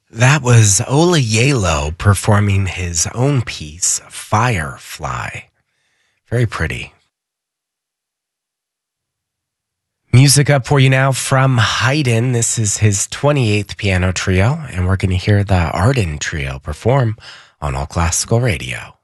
That was Ola Yalo performing his own piece, Firefly. Very pretty. Music up for you now from Haydn. This is his 28th piano trio, and we're going to hear the Arden Trio perform on All Classical Radio.